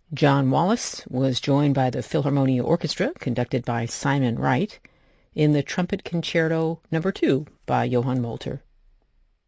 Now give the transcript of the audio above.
John Wallis was joined by the Philharmonia Orchestra, conducted by Simon Wright, in the Trumpet Concerto No. 2 by Johann Molter.